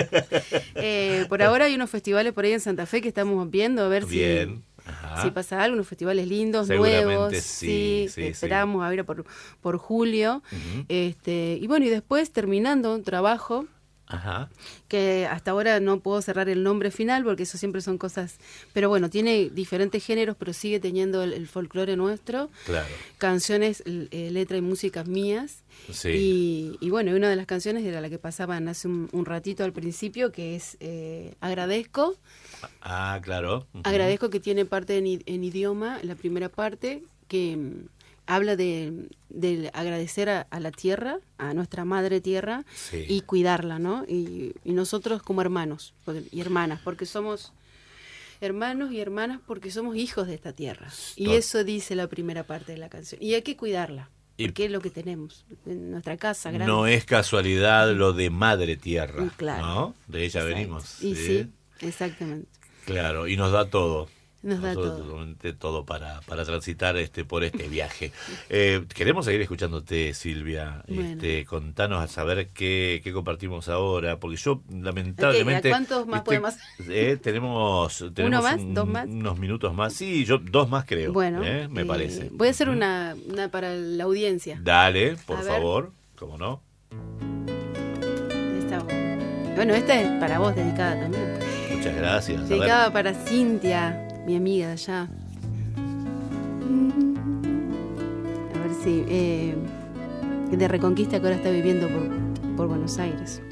Por ahora hay unos festivales por ahí en Santa Fe que estamos viendo a ver Bien. Ajá. si pasa algo, unos festivales lindos, Seguramente nuevos. sí, Esperamos a ver por julio. Ujú. Y bueno, y después terminando un trabajo Ajá. que hasta ahora no puedo cerrar el nombre final porque eso siempre son cosas, pero bueno, tiene diferentes géneros, pero sigue teniendo el folclore nuestro, Claro. canciones, letra y músicas mías. Sí. Y bueno, una de las canciones era la que pasaban hace un ratito al principio, que es Agradezco. Ah, claro. Ujú. Agradezco, que tiene parte en idioma, la primera parte, que habla de agradecer a la tierra, a nuestra madre tierra, Sí. y cuidarla, ¿no? Y nosotros como hermanos y hermanas, porque somos hermanos y hermanas porque somos hijos de esta tierra. Y eso dice la primera parte de la canción. Y hay que cuidarla, porque es lo que tenemos en nuestra casa grande. No es casualidad lo de Madre Tierra, Claro. ¿no? De ella Exacto. venimos. Y sí, exactamente. Claro, y nos da todo. Nos da todo. Absolutamente todo para transitar por este viaje. Queremos seguir escuchándote, Silvia. Bueno. Contanos a saber qué compartimos ahora, porque yo lamentablemente... ¿Cuántos más podemos hacer? Tenemos ¿Uno más? ¿Dos más? unos minutos más. Sí, yo 2 más creo. Bueno, me parece. voy a hacer una para la audiencia. Dale, por A ver. favor. ¿Cómo no? Bueno, esta es para vos, dedicada también. Muchas gracias. Dedicada para Cintia, mi amiga de allá. A ver si... de Reconquista, que ahora está viviendo por Buenos Aires.